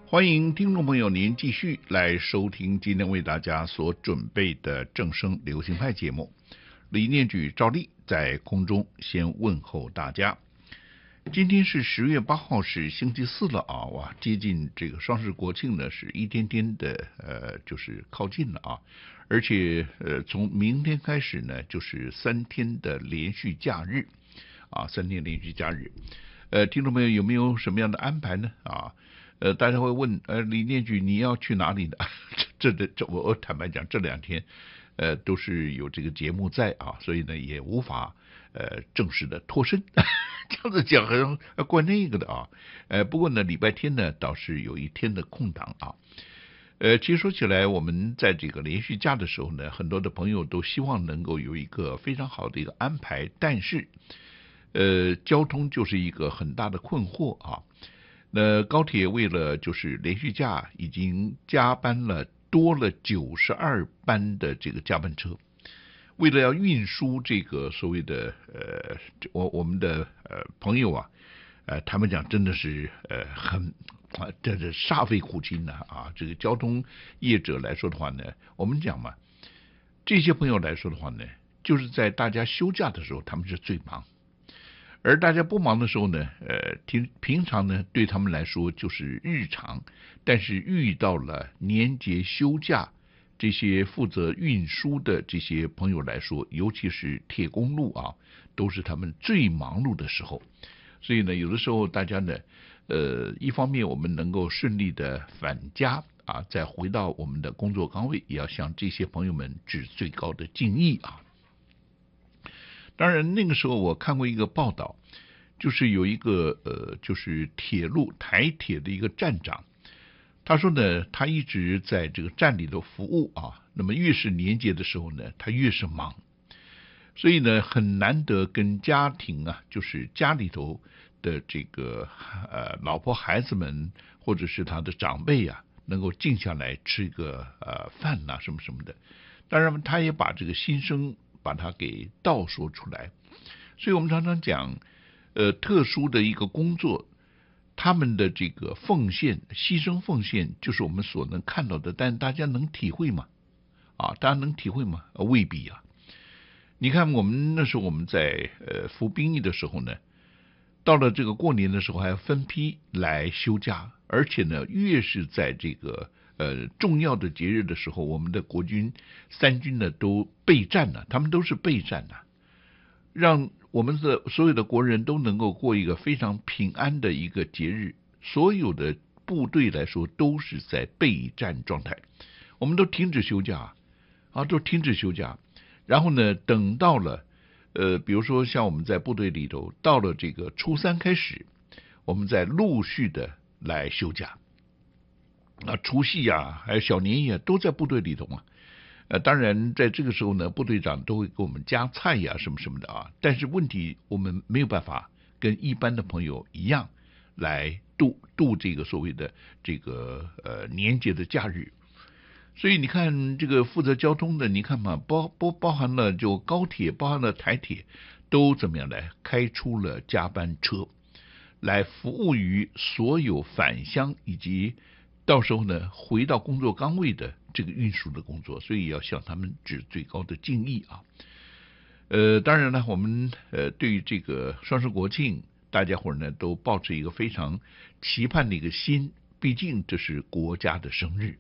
欢迎听众朋友您继续来收听今天为大家所准备的正声流行派节目。李念举照例在空中先问候大家。今天是10月8号，是星期四了啊！哇，接近这个双十国庆呢，是一天天的就是靠近了啊！而且从明天开始呢，就是3天的连续假日啊，3天连续假日。听众朋友有没有什么样的安排呢？啊？大家会问，李念举你要去哪里呢？我坦白讲，这2天，都是有这个节目在啊，所以呢也无法正式的脱身，这样子讲好像怪那个的啊。不过呢，礼拜天呢倒是有一天的空档啊。其实说起来，我们在这个连续假的时候呢，很多的朋友都希望能够有一个非常好的一个安排，但是交通就是一个很大的困惑啊。那高铁为了就是连续假，已经加班了多了92班的这个加班车，为了要运输这个所谓的我们的朋友啊，他们讲真的是很这是煞费苦心的啊。这个交通业者来说的话呢，我们讲嘛，这些朋友来说的话呢，就是在大家休假的时候，他们是最忙。而大家不忙的时候呢，平常呢对他们来说就是日常，但是遇到了年节休假，这些负责运输的这些朋友来说，尤其是铁公路啊，都是他们最忙碌的时候。所以呢，有的时候大家呢，一方面我们能够顺利的返家啊，再回到我们的工作岗位，也要向这些朋友们致最高的敬意啊。当然，那个时候我看过一个报道，就是有一个就是铁路台铁的一个站长，他说呢，他一直在这个站里头服务啊，那么越是年节的时候呢，他越是忙，所以呢，很难得跟家庭啊，就是家里头的这个老婆孩子们或者是他的长辈啊，能够静下来吃一个饭呐、什么什么的。当然，他也把这个心声把它给道说出来，所以我们常常讲，特殊的一个工作，他们的这个奉献、牺牲、奉献，就是我们所能看到的，但大家能体会吗？啊，大家能体会吗？未必啊。你看，我们那时候我们在服兵役的时候呢，到了这个过年的时候，还要分批来休假，而且呢，越是在这个重要的节日的时候，我们的国军3军呢都备战了，他们都是备战的，让我们的所有的国人都能够过一个非常平安的一个节日。所有的部队来说都是在备战状态，我们都停止休假啊，都停止休假。然后呢，等到了比如说像我们在部队里头，到了这个初3开始，我们再陆续的来休假。除夕啊，还有小年夜都在部队里头嘛。当然在这个时候呢，部队长都会给我们加菜呀，什么什么的啊。但是问题我们没有办法跟一般的朋友一样来度这个所谓的这个年节的假日。所以你看，这个负责交通的，你看嘛，包含了就高铁，包含了台铁，都怎么样来开出了加班车，来服务于所有返乡以及到时候呢回到工作岗位的这个运输的工作，所以要向他们致最高的敬意啊。当然呢，我们对于这个双十国庆，大家伙呢都抱着一个非常期盼的一个心，毕竟这是国家的生日。